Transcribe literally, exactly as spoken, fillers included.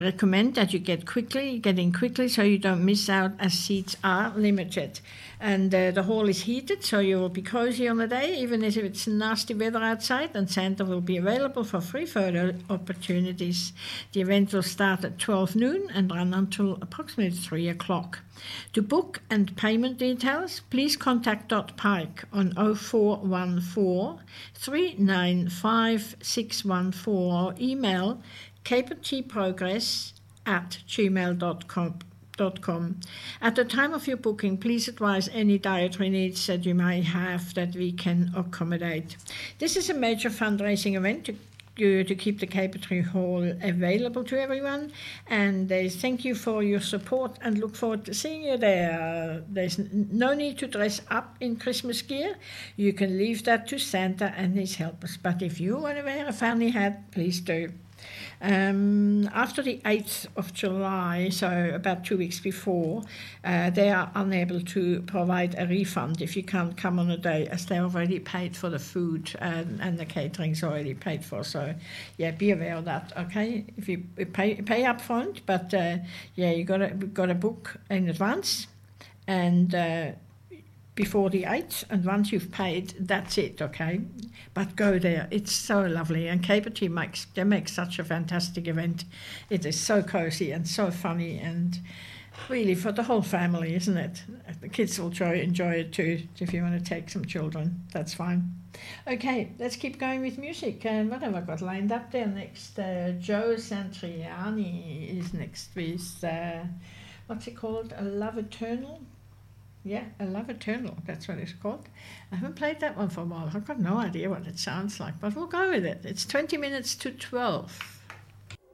recommend that you get quickly, get in quickly so you don't miss out as seats are limited. And uh, the hall is heated, so you will be cozy on the day, even if it's nasty weather outside, and Santa will be available for free photo opportunities. The event will start at twelve noon and run until approximately three o'clock. To book and payment details, please contact Dot Pike on oh four one four, three nine five, six one four or email capertprogress at gmail dot com. At the time of your booking, please advise any dietary needs that you may have that we can accommodate. This is a major fundraising event to to keep the Capertree Hall available to everyone, and uh, thank you for your support and look forward to seeing you there. There's no need to dress up in Christmas gear. You can leave that to Santa and his helpers, but if you want to wear a family hat, please do. Um, after the eighth of July, so about two weeks before, uh, they are unable to provide a refund if you can't come on a day, as they already paid for the food and, and the catering's already paid for. So, yeah, be aware of that, okay? If you pay pay up front, but uh, yeah, you gotta gotta book in advance and uh, before the eighth, and once you've paid, that's it, okay? But go there. It's so lovely, and Capertree makes they make such a fantastic event. It is so cozy and so funny, and really for the whole family, isn't it? The kids will enjoy, enjoy it too. If you want to take some children, that's fine. Okay, let's keep going with music. And what have I got lined up there next? Uh, Joe Satriani is next with, uh, what's it called? A Love Eternal? Yeah, A Love Eternal, that's what it's called. I haven't played that one for a while. I've got no idea what it sounds like, but we'll go with it. It's twenty minutes to twelve.